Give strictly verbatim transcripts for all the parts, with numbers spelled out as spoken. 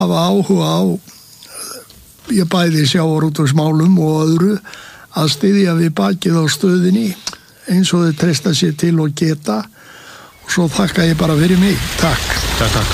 hafa áhuga á ég bæði sjávarútvegsmálum og öðru að styðja við bakið á stöðinni eins og þau treysta sér til og geta og svo þakka ég bara fyrir mig. Takk. Takk, takk.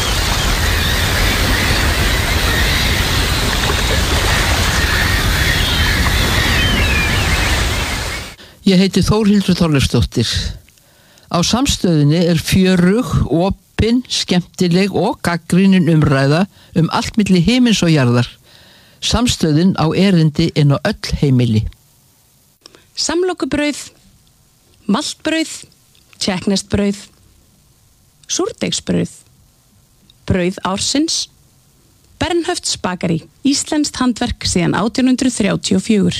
Ég heiti Þórhildur Þorleifsdóttir. Á Samstöðinni er fjörug, opin, skemmtileg og gagnrýnin umræða um allt milli himins og jarðar. Samstöðin á erindi inn á öll heimili. Samlokubrauð, maltbrauð, tékkneskt-brauð, súrdeigsbrauð, brauð ársins, Bernhöfts bakari, íslenskt handverk síðan átján hundrað þrjátíu og fjögur.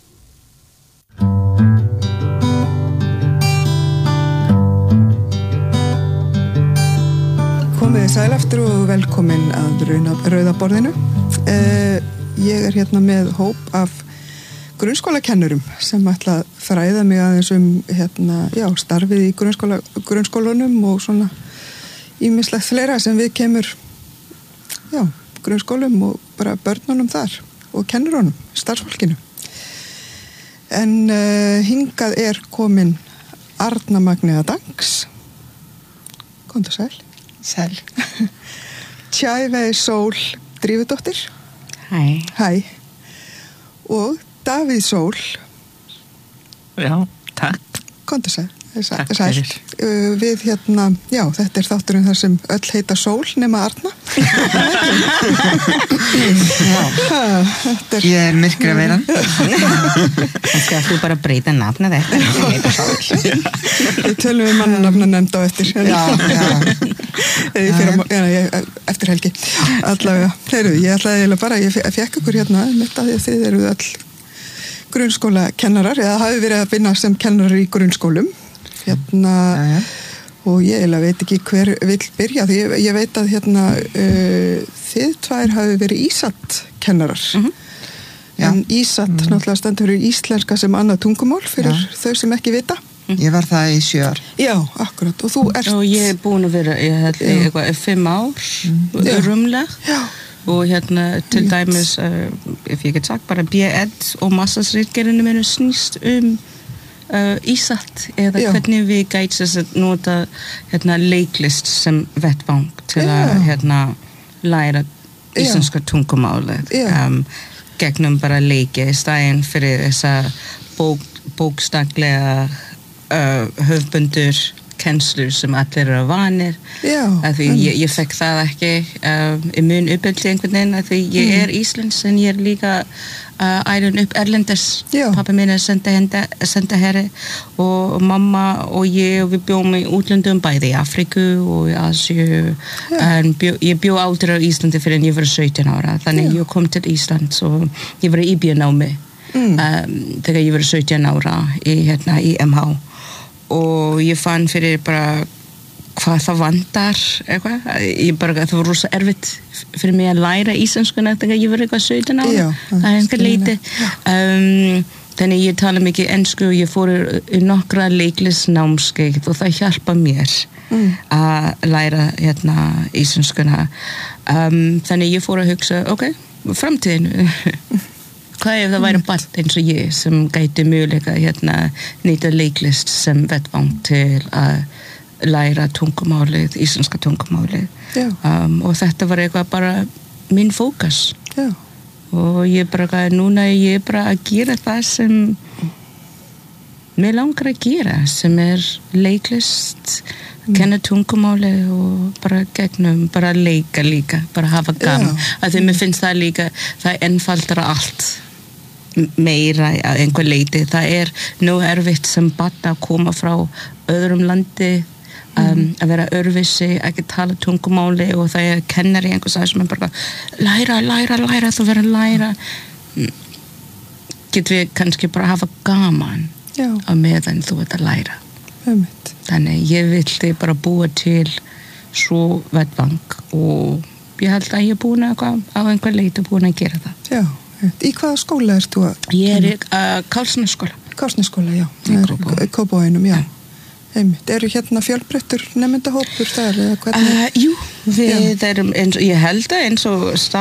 Komið sæl aftur og velkomin að Rauðaborðinu. Eh, ég er hérna með hóp af grunnskólakennurum sem ætla að fræða mig aðeins um hérna, já, starfið í grunnskóla, grunnskólanum og svona ýmislegt fleira sem við kemur já, grunnskólum og bara börnunum þar og kennurunum, starfsfólkinu. En uh, hingað er komin Arna Magnea Dangs. Komdu sæl. Sæl. Tjævei Sól Drífudóttir. Hæ. Hæ. Og Davíð Sól. Já, takk. Komdu sæl. Takk Sæl. fyrir. Uh, við hérna, já, þetta er þátturinn þar sem öll heita Sól nema Arna. Já. Ha, þetta er... Ég er myrkra veiran. Þannig að þú bara breyta nafna þetta. Ég heita Sól. Við tölum við mannanafna nefnd á eftir. Já, já. Fyrir, já, ég, eftir helgi. Allavega, heyrðu, ég ætlaði eiginlega bara, ég fekk ykkur hérna, mitt að þið eruð all grunnskóla kennarar, eða hafi verið að vinna sem kennarar í grunnskólum. Hérna, já, já. Og ég eiginlega veit ekki hver vill byrja, því ég, ég veit að hérna, uh, þið tvær hafi verið ísatt kennarar. Mm-hmm. En ísatt mm-hmm. náttúrulega stendur fyrir íslenska sem annað tungumál fyrir já. þau sem ekki vita. Ég var það í sjö ár. Já, akkurat. Og þú ert... Og ég er búin að vera, ég held eitthvað fimm ár, mm. rúmlega. Já. Og hérna til dæmis, uh, ef ég get sagt, bara B Ed og mastersritgerðinu minu snýst um uh, ísatt, eða Já. hvernig við gætis að nota hérna, leiklist sem vettvang til Já. að hérna, læra íslenska tungumálið. Um, gegnum bara leiki í staðinn fyrir þessa bók, bókstaklega uh, höfbundur kennslur sem allir eru vanir. Já, að því ég, ég fekk það ekki uh, í mun uppeldi einhvern veginn að því ég mm. er Íslands en ég er líka uh, ælun upp erlendis. Pappa minn er senda, henda, senda herri og mamma og ég og við bjóum í útlöndum bæði í Afriku og í Asíu en bjó, ég bjó aldrei á Íslandi fyrir en ég var sautján ára þannig Já. Ég kom til Íslands og ég var í íbjönámi mm. um, þegar ég var sautján ára í, hérna, í M H og ég fann fyrir bara hvað það vandar eitthvað, ég bara, það var rosa erfitt fyrir mig að læra íslenskuna þegar ég var eitthvað sautján ára, Já, það er einhver leiti um, þannig ég tala mikið ensku og ég fór í nokkra leiklisnámskeið og það hjálpa mér mm. að læra hérna íslenskuna um, þannig ég fór að hugsa, ok, framtíðinu hvað ef það væri barn eins og ég sem gæti möguleika hérna nýta leiklist sem vettvang til að læra tungumálið, íslenska tungumálið um, og þetta var eitthvað bara minn fókus Já. Og ég bara, núna ég bara að gera það sem mér langar að gera sem er leiklist mm. kenna tungumálið og bara gegnum, bara leika líka bara hafa gaman, að því mér finnst það líka það einfaldar allt meira að einhver leiti það er nú erfitt sem barn að koma frá öðrum landi um, mm. að vera örvissi, ekki tala tungumáli og það er kennari einhvers aðeins sem er bara læra, læra, læra þú verður að læra getur við kannski bara hafa gaman Já. Á meðan þú ert að læra Einmitt. Þannig ég vildi bara búa til svo vettvang og ég held að ég er búin að á einhver leiti búin að gera það Já. Í hvaða skóla ert þú að? Ég er í uh, Kálsnesskóla. Kálsnesskóla, já. Í Kópavoginum, já. Einmitt, eru hérna fjölbreyttur nemyndahópur þar eða hvernig? Uh, jú, við Já. erum eins og, ég held að eins og